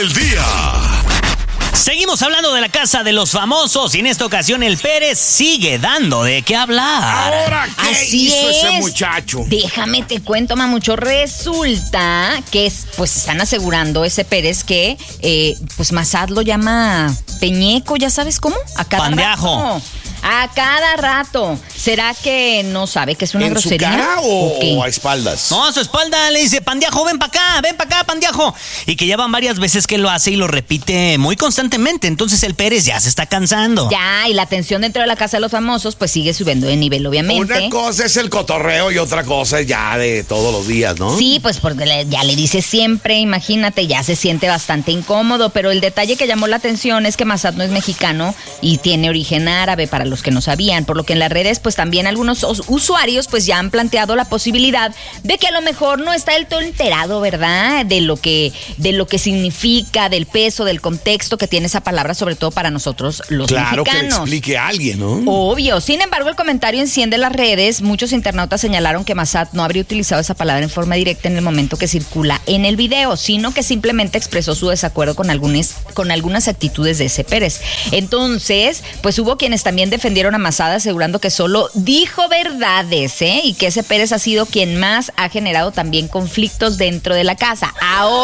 El día. Seguimos hablando de la casa de los famosos y en esta ocasión el Pérez sigue dando de qué hablar. Ahora, ¿qué hizo ese muchacho? Déjame te cuento, mamucho. Resulta que pues están asegurando ese Pérez que pues Massad lo llama Peñeco, ¿ya sabes cómo? A cada Pandeajo. rato. A cada rato. ¿Será que no sabe que es una grosería? ¿En su cara ¿O o a espaldas? No, a su espalda le dice, Pandeajo, ven para acá, Pandeajo. Y que ya van varias veces que lo hace y lo repite muy constantemente. Entonces el Pérez ya se está cansando. Ya, y la tensión dentro de la casa de los famosos pues sigue subiendo de nivel, obviamente. Una cosa es el cotorreo y otra cosa es ya de todos los días, ¿no? Sí, pues porque ya le dice siempre, imagínate, ya se siente bastante incómodo, pero el detalle que llamó la atención es que Massad no es mexicano y tiene origen árabe, para los que no sabían, por lo que en las redes pues también algunos usuarios pues ya han planteado la posibilidad de que a lo mejor no está del todo enterado, ¿verdad? De lo que significa, del peso, del contexto que tiene esa palabra, sobre todo para nosotros los mexicanos. Claro, que le explique a alguien, ¿no? Obvio. Sin embargo, el comentario enciende las redes. Muchos internautas señalaron que Massad no habría utilizado esa palabra en forma directa en el momento que circula en el video, sino que simplemente expresó su desacuerdo con algunas actitudes de ese Pérez. Entonces, pues hubo quienes también defendieron a Massad asegurando que solo dijo verdades, y que ese Pérez ha sido quien más ha generado también conflictos dentro de la casa.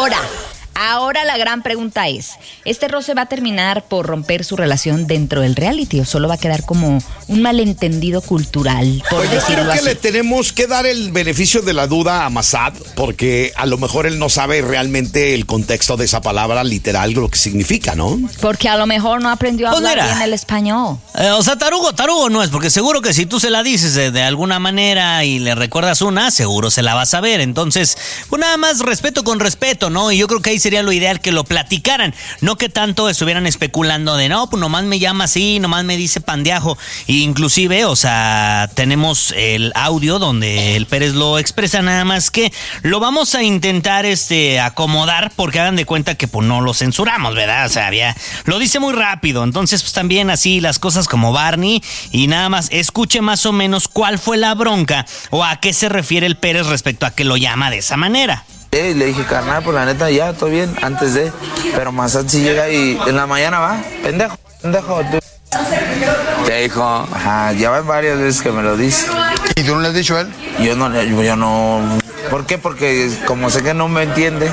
Ahora la gran pregunta es, ¿este roce va a terminar por romper su relación dentro del reality o solo va a quedar como un malentendido cultural, por Pues yo decirlo creo que así? le tenemos que dar el beneficio de la duda a Massad, porque a lo mejor él no sabe realmente el contexto de esa palabra literal, lo que significa, ¿no? Porque a lo mejor no aprendió a Pues hablar mira, bien el español. O sea, tarugo no es, porque seguro que si tú se la dices de alguna manera y le recuerdas una, seguro se la vas a ver. Entonces, pues nada más respeto con respeto, ¿no? Y yo creo que ahí sería lo ideal que lo platicaran, no que tanto estuvieran especulando de no, pues nomás me llama así, nomás me dice Pandeajo. E inclusive, o sea, tenemos el audio donde el Pérez lo expresa, nada más que lo vamos a intentar acomodar, porque hagan de cuenta que pues no lo censuramos, ¿verdad? O sea, lo dice muy rápido, entonces pues también así las cosas como Barney, y nada más escuche más o menos cuál fue la bronca o a qué se refiere el Pérez respecto a que lo llama de esa manera. Le dije, carnal, pues la neta ya, todo bien, antes de. Pero Massad si llega y en la mañana va, pendejo, tú. Te dijo, ajá, ya van varias veces que me lo dice. ¿Y tú no le has dicho a él? Yo no. ¿Por qué? Porque como sé que no me entiende.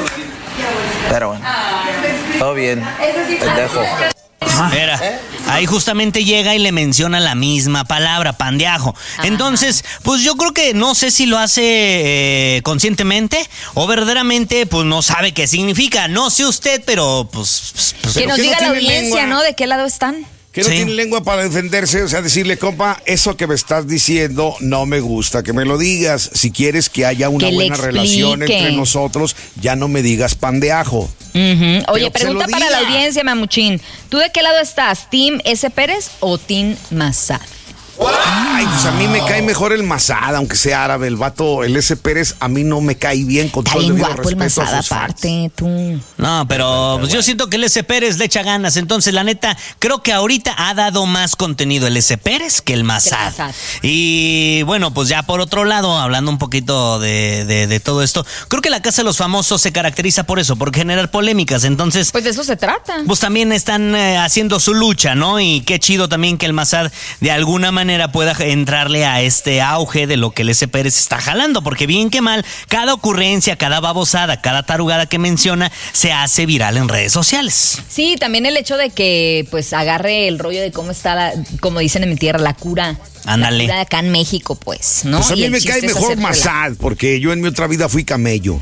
Pero bueno, todo bien, pendejo. Mira, ahí justamente llega y le menciona la misma palabra, Pandeajo. Entonces, pues yo creo que no sé si lo hace conscientemente o verdaderamente pues no sabe qué significa. No sé usted, pero pues Que nos ¿qué diga no la tiene audiencia, lengua? ¿no? ¿De qué lado están? Que no Sí. tiene lengua para defenderse, o sea, decirle, compa, eso que me estás diciendo no me gusta, que me lo digas. Si quieres que haya una Que le buena relación explique. entre nosotros, ya no me digas Pandeajo. Oye, Pero que se pregunta lo para la diga. audiencia, mamuchín. ¿Tú de qué lado estás? ¿Team S. Pérez o Team Massad? Ay, pues a mí me cae mejor el Massad, aunque sea árabe. El vato, el S. Pérez, a mí no me cae bien con Está todo el bien debido guapo el respeto a Massad sus fans. aparte, tú. no, pero pues yo siento que el S. Pérez le echa ganas. Entonces, la neta, creo que ahorita ha dado más contenido el S. Pérez que el Massad. Y bueno, pues ya por otro lado, hablando un poquito de todo esto, creo que la Casa de los Famosos se caracteriza por eso, por generar polémicas. Entonces, Pues de eso se trata. pues también están haciendo su lucha, ¿no? Y qué chido también que el Massad de alguna manera pueda entrarle a este auge de lo que el S. Pérez está jalando, porque bien que mal, cada ocurrencia, cada babosada, cada tarugada que menciona se hace viral en redes sociales. Sí, también el hecho de que pues agarre el rollo de cómo está, como dicen en mi tierra, la cura. Ándale. La cura de acá en México, pues, ¿no? Pues a Y mí el me chiste cae es mejor hacérsela. Massad, porque yo en mi otra vida fui camello.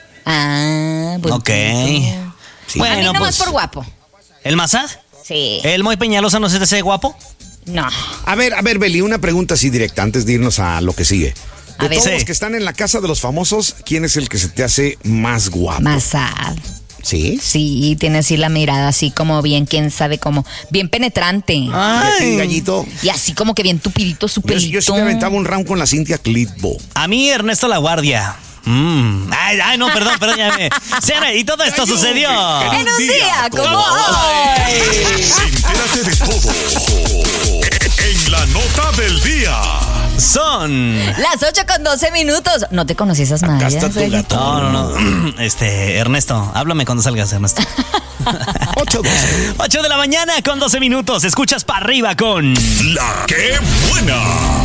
Ah, bueno. Ok. Sí. A mí nomás pues, por guapo. ¿el Massad? Sí. ¿El Moy Peñalosa no se te hace guapo? No. A ver, Beli, una pregunta así directa antes de irnos a lo que sigue. A De ver. todos Sí. los que están en la Casa de los Famosos, ¿quién es el que se te hace más guapo? Massad. ¿Sí? Sí, tiene así la mirada así como bien, quién sabe cómo, bien penetrante. ¿Y a ti, gallito? Y así como que bien tupidito su pelito. Yo sí me aventaba un round con la Cintia Clitbo. A mí, Ernesto La Guardia. Ay, no, perdón, ya me... Señora, y todo esto sucedió. En un día como hoy. Entérate de todo en la nota del día. Son las 8:12. ¿No te conocí esas Acá mallas? está tu gato. No. Ernesto, háblame cuando salgas, Ernesto. 8:12. 8 de la mañana con 12 minutos. Escuchas para arriba con La que buena.